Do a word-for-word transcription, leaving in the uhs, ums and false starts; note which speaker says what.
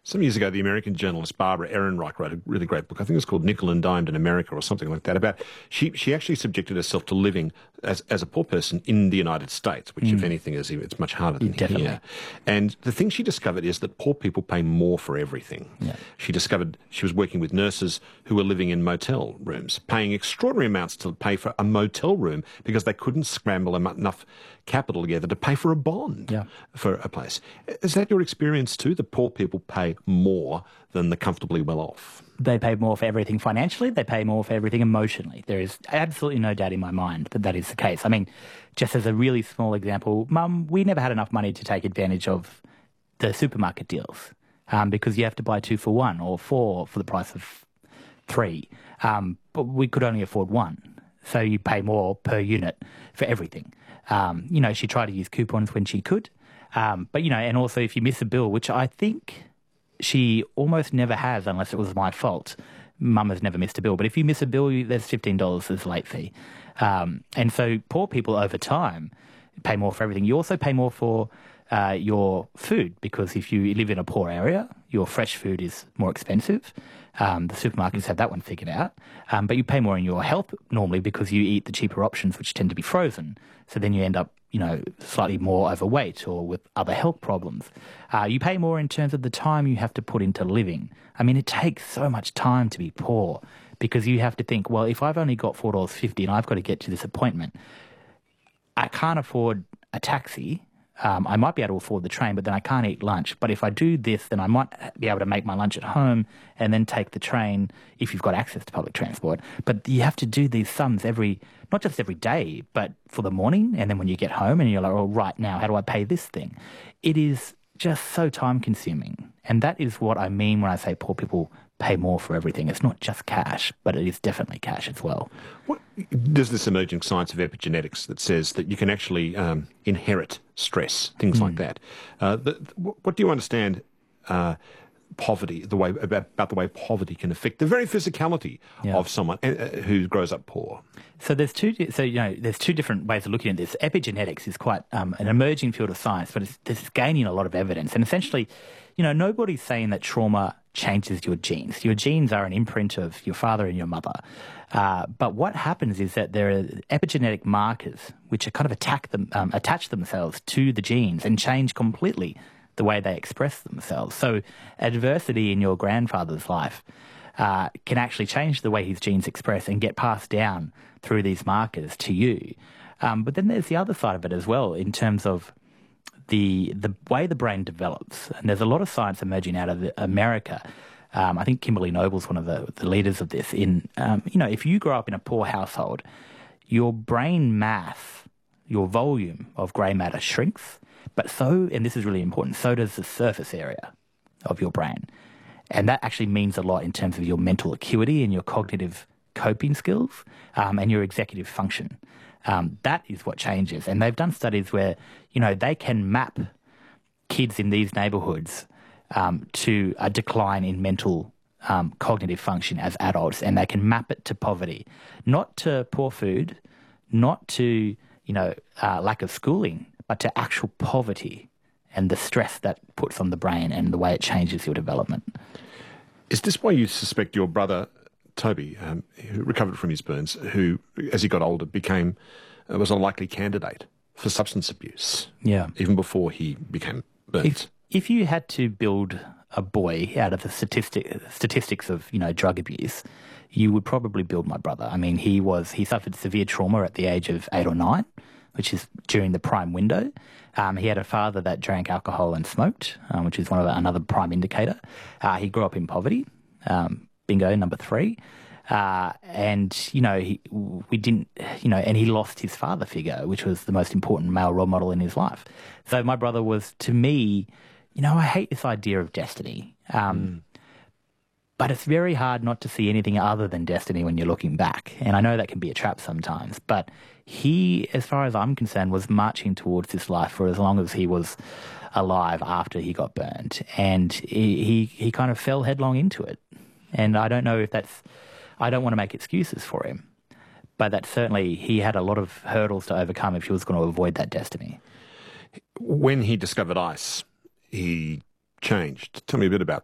Speaker 1: Some years ago, the American journalist Barbara Ehrenreich wrote a really great book. I think it's called Nickel and Dimed in America or something like that. About she she actually subjected herself to living as as a poor person in the United States, which, mm. if anything, is it's much harder than
Speaker 2: Definitely.
Speaker 1: here. And the thing she discovered is that poor people pay more for everything.
Speaker 2: Yeah.
Speaker 1: She discovered she was working with nurses who were living in motel rooms, paying extraordinary amounts to pay for a motel room because they couldn't scramble enough capital together to pay for a bond
Speaker 2: yeah.
Speaker 1: for a place. Is that your experience too? The poor people pay more than the comfortably well off?
Speaker 2: They pay more for everything financially. They pay more for everything emotionally. There is absolutely no doubt in my mind that that is the case. I mean, just as a really small example, Mum, we never had enough money to take advantage of the supermarket deals um, because you have to buy two for one or four for the price of three. Um, but we could only afford one. So you pay more per unit for everything. Um, you know, she tried to use coupons when she could. Um, but, you know, and also if you miss a bill, which I think she almost never has unless it was my fault. Mum has never missed a bill. But if you miss a bill, there's fifteen dollars as a late fee. Um, and so poor people over time pay more for everything. You also pay more for uh, your food because if you live in a poor area, your fresh food is more expensive. Um, the supermarkets have that one figured out. Um, but you pay more in your health normally because you eat the cheaper options, which tend to be frozen. So then you end up, you know, slightly more overweight or with other health problems. Uh, you pay more in terms of the time you have to put into living. I mean, it takes so much time to be poor because you have to think, well, if I've only got four dollars fifty and I've got to get to this appointment, I can't afford a taxi. Um, I might be able to afford the train, but then I can't eat lunch. But if I do this, then I might be able to make my lunch at home and then take the train if you've got access to public transport. But you have to do these sums every, not just every day, but for the morning. And then when you get home and you're like, oh, right now, how do I pay this thing? It is just so time consuming. And that is what I mean when I say poor people pay more for everything. It's not just cash, but it is definitely cash as well.
Speaker 1: What, there's this emerging science of epigenetics that says that you can actually um, inherit stress, things mm. like that. Uh, the, what do you understand uh, poverty, the way about, about the way poverty can affect the very physicality yeah. of someone uh, who grows up poor?
Speaker 2: So there's two. So you know, there's two different ways of looking at this. Epigenetics is quite um, an emerging field of science, but it's, it's gaining a lot of evidence. And essentially, you know, nobody's saying that trauma changes your genes. Your genes are an imprint of your father and your mother. Uh, but what happens is that there are epigenetic markers which are kind of attack them, um, attach themselves to the genes and change completely the way they express themselves. So adversity in your grandfather's life uh, can actually change the way his genes express and get passed down through these markers to you. Um, but then there's the other side of it as well in terms of the the way the brain develops. And there's a lot of science emerging out of America. Um, I think Kimberly Noble's one of the, the leaders of this. In um, you know, if you grow up in a poor household, your brain mass, your volume of grey matter shrinks, but so, and this is really important, so does the surface area of your brain. And that actually means a lot in terms of your mental acuity and your cognitive coping skills um, and your executive function. Um, that is what changes. And they've done studies where, you know, they can map kids in these neighbourhoods um, to a decline in mental um, cognitive function as adults, and they can map it to poverty, not to poor food, not to, you know, uh, lack of schooling, but to actual poverty and the stress that puts on the brain and the way it changes your development.
Speaker 1: Is this why you suspect your brother Toby, um, who recovered from his burns, who, as he got older, became uh, was a likely candidate for substance abuse?
Speaker 2: Yeah,
Speaker 1: even before he became burnt.
Speaker 2: If, if you had to build a boy out of the statistic, statistics of you know drug abuse, you would probably build my brother. I mean, he was he suffered severe trauma at the age of eight or nine, which is during the prime window. Um, he had a father that drank alcohol and smoked, um, which is one of the, another prime indicator. Uh, he grew up in poverty. Um, Bingo, number three. Uh, and, you know, he, we didn't, you know, and he lost his father figure, which was the most important male role model in his life. So my brother was, to me, you know, I hate this idea of destiny. Um, mm. But it's very hard not to see anything other than destiny when you're looking back. And I know that can be a trap sometimes. But he, as far as I'm concerned, was marching towards this life for as long as he was alive after he got burned. And he, he, he kind of fell headlong into it. And I don't know if that's, I don't want to make excuses for him, but that certainly he had a lot of hurdles to overcome if he was going to avoid that destiny.
Speaker 1: When he discovered ice, he changed. Tell me a bit about